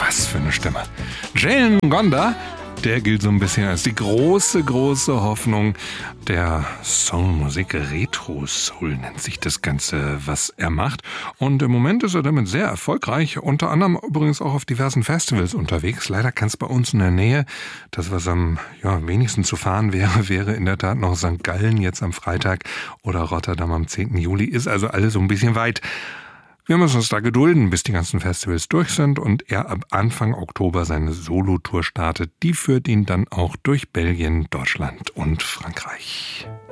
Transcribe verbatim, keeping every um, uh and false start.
Was für eine Stimme. Jane Ngonda, der gilt so ein bisschen als die große, große Hoffnung der Soulmusik. Retro Soul nennt sich das Ganze, was er macht. Und im Moment ist er damit sehr erfolgreich, unter anderem übrigens auch auf diversen Festivals unterwegs. Leider kann es bei uns in der Nähe, das was am ja, wenigsten zu fahren wäre, wäre in der Tat noch Sankt Gallen jetzt am Freitag oder Rotterdam am zehnten Juli. Ist also alles so ein bisschen weit. Wir müssen uns da gedulden, bis die ganzen Festivals durch sind und er ab Anfang Oktober seine Solo-Tour startet. Die führt ihn dann auch durch Belgien, Deutschland und Frankreich.